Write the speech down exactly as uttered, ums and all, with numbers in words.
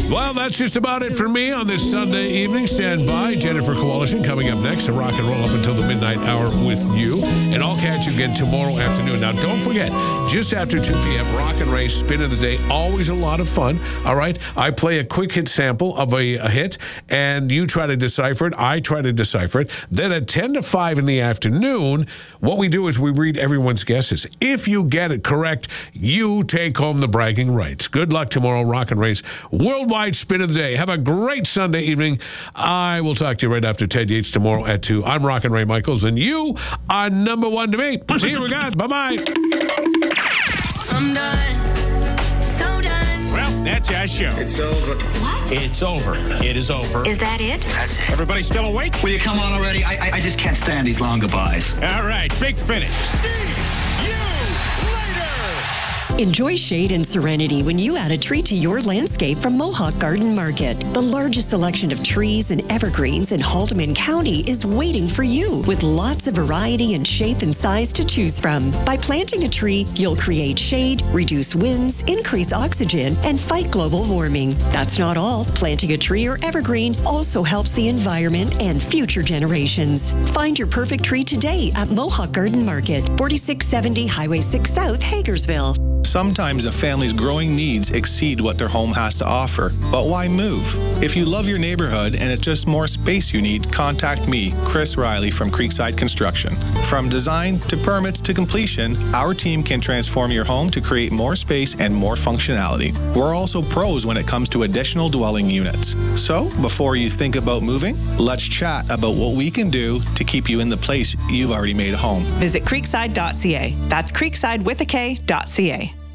Well, that's just about it for me on this Sunday evening. Stand by. Jennifer Coalition coming up next to rock and roll up until the midnight hour with you. And I'll catch you again tomorrow afternoon. Now, don't forget, just after two p.m., Rock and Ray Spin of the Day. Always a lot of fun. All right? I play a quick hit sample of a, a hit, and you try to decipher it. I try to decipher it. Then at ten to five in the afternoon, what we do is we read everyone's guesses. If you get it correct, you take home the bragging rights. Good luck tomorrow, Rock and Ray's Worldwide Spin of the Day. Have a great Sunday evening. I will talk to you right after Ted Yates tomorrow at two. I'm Rock and Ray Michaels, and you are number one to me. See you again. Bye-bye. I'm done. So done. Well, that's our show. It's over. What? It's over. It is over. Is that it? That's it. Everybody still awake? Will you come on already? I, I I just can't stand these long goodbyes. All right, big finish. See you later. Enjoy shade and serenity when you add a tree to your landscape from Mohawk Garden Market. The largest selection of trees and evergreens in Haldeman County is waiting for you, with lots of variety and shape and size to choose from. By planting a tree, you'll create shade, reduce winds, increase oxygen, and fight global warming. That's not all. Planting a tree or evergreen also helps the environment and future generations. Find your perfect tree today at Mohawk Garden Market, forty-six seventy Highway six South, Hagersville. Sometimes a family's growing needs exceed what their home has to offer. But why move? If you love your neighborhood and it's just more space you need, contact me, Chris Riley from Creekside Construction. From design to permits to completion, our team can transform your home to create more space and more functionality. We're also pros when it comes to additional dwelling units. So, before you think about moving, let's chat about what we can do to keep you in the place you've already made a home. Visit creekside dot c a. That's creekside with a K dot C A.